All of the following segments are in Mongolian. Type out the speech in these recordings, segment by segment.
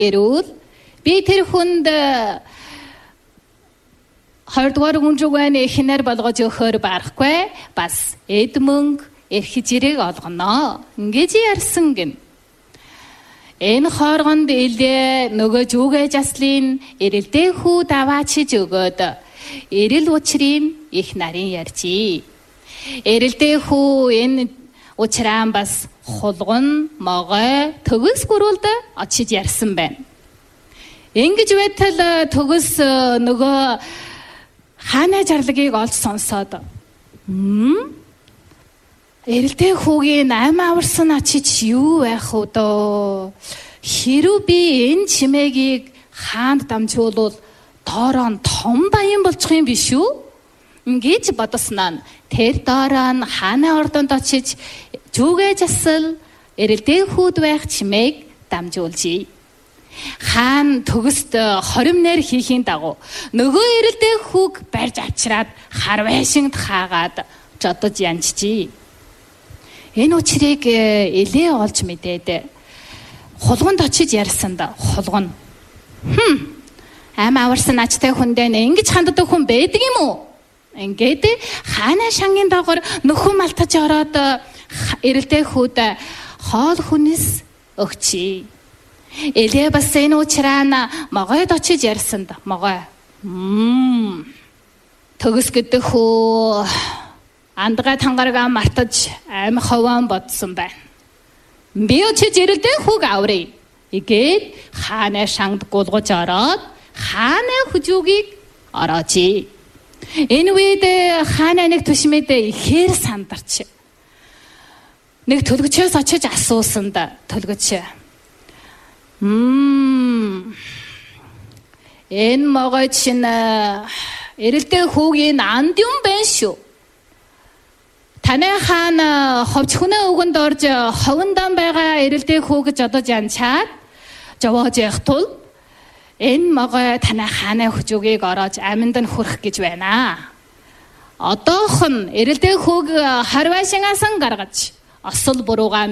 Эрүүл би тэр хүнд 20 дугаар гүнжүүгэн эхнэр болгож өгөхөөр барахгүй бас эд мөнгө эрхэж ирэг олгоно. Ингэж ярьсан гин. Энэ хооргонд Элэ нөгөө жүгэ заслын эрэлдээ хүү даваачиж өгөөд эрэл учрын их нарын ярьжээ. Эрэлдээ хүү энэ учраан бас хулгун могой төгс гурвалд очиж ярьсан байна. Ингэж байтал төгс нөгөө хаана жарлагыг олж сонсоод эрэлдээ хүүгийн ам аварсан очиж юу байх вэ доо? Хэрв би энэ чимээгийг хаанд дамжуулвал доороо том баян болчих юм биш үү? Ингэж бодосноо тэр доороо хаана ордонд очиж жүгэ засал эрэлдээ хүүд байх чимээг дамжуулжээ. Хаан төгсд хоримнэр хийхийн дагуу нөгөө эрэлдээ хүүг барьж авчираад харвайшинд хаагаад жодож янжжээ. Энэ учрыг Элэ олж мэдээд хулгунд очиж ярьсан да. Хулгун. Ам аварсан ачтай хүндээ ингэж ханддаг хүн байдаг юм уу? Ингээд хаана шангийн дагавар нөхөн малтаж ороод эрэлдээ хүүд хоол хүнс өгчээ. Элэ бас энэ учраана могойд очиж ярьсан да. Могой. Төгс гэдэг хүү андгаа тангараа мартаж аим ховоон бодсон байна. Би очиж эрэлдээ хүүг аврыг. Игээд хаана шангд гулгож ороод хаана хүжүүгийг ороожээ. Энэ үед хаана нэг төшмөд ихээр сандарч. Нэг төлгөчөөс очиж асуусан да. Төлгөч. Энэ могой чинь эрэлдээ хүүгийн анд юм байна шүү. Таны хаан ховч хүнээ өгөнд орж ховондан байгаа эрэлдээ хүү гэж одоо жанчаад жовоож явах тул энэ могой таны хааны хүчүүгийг ороож аминд нь хүрэх гэж байна. Одоохон эрэлдээ хүүг харвайшингаас гаргаж осол буруугаа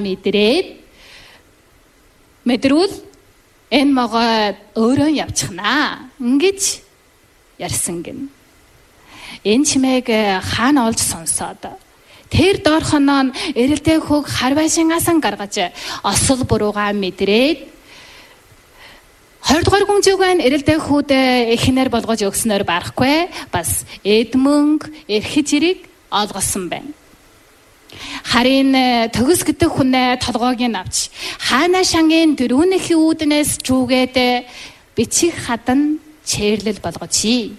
мэдрүүл энэ могой өөрөө явчихнаа. Ингэж ярьсан гин. Энэ чимээг хаана олж сонсоод тэр доорхоноо эрэлдээ хүүг харвайшингаас гаргаж осол буруугаа мэдрээд 20 дугаар гүнжүүгэн эрэлдээ хүүд эхнэр болгож өгснөөр барахгүй бас эд мөнгө эрхэж ирэг олгосон байна. Харин төгс гэдэг хүнээ толгойг нь авч хаана шангийн дөрөвнөхийн үүднээс жүүгээд бичих хадан чэрлэл болгочихъя.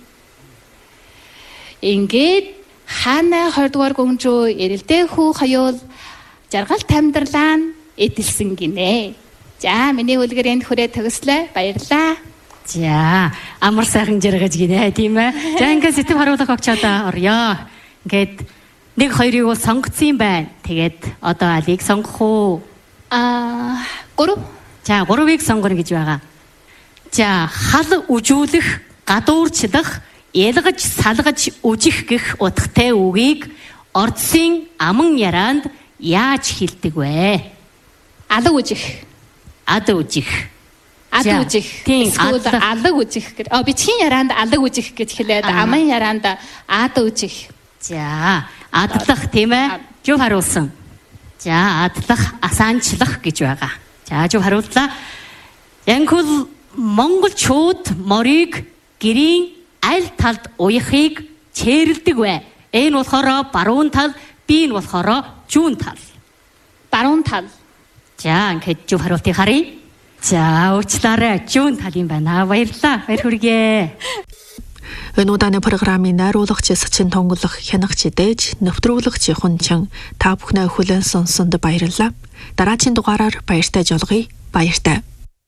Ингээд хаана 20 дугаар гүнжүү эрэлдээ хүү хаяул жаргалт амьдралаа эдэлсэн гинэ. За миний үлгэр энд хүрээ төгслөө. Баярлаа. За амар сайхан жаргаж гинэ тийм ээ. За ингээд сэтгэв харуулах огч одоо орё. Ингээд нэг хоёрыг бол сонгоцсон юм байна. Тэгээд одоо алийг сонгох уу? 3. За 3-ыг сонгоно гэж байгаа. За хал үжүүлэх, гадуурчлах, ялгаж, салгаж, үжих гэх утгатай үгийг ордсын аман яраанд яаж хэлдэг вэ? Алаг үжих. Ад үжих. Ад үжих. Тийм алаг үжих гэх. Бичгийн яраанд алаг үжих гэж хэлээд аман яраанд ад үжих. За адлах тийм ээ. Зөв харуулсан. За адлах, асаанчлах гэж байгаа. За зөв харууллаа. Янгол монголчууд морийг гэрийн аль талд уяхыг чэрлдэг вэ? Энэ болохоор баруун тал, би энэ болохоор зүүн тал. Баруун тал. За ингээд зөв харуултыг харъя. За уучлаарай. Зүүн тал юм байна. Баярлалаа. Баяр хүргэе. Энэ удааны программын найруулагч Сачин Тонголох хянагч дээж нэвтрүүлэгч Хунчин та бүхнээ хүлээн сонсонд баярлалаа. Дараагийн дугаараар баяртай жолгоё. Баяртай.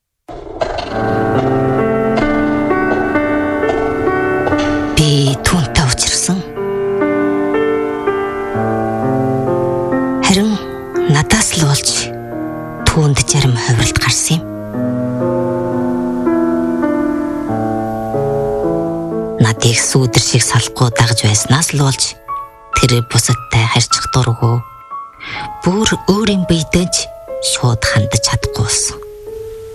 Би түүнтэй учирсан. Харин надаас л болж түүнд зарим ховролт гарсан юм. Надыг сүүдэр шиг салахгүй дагж байснаас л болж тэр бусадтай харьцах дургүй. Бүр өөрийн биедэж шууд хандаж чадахгүй болсон.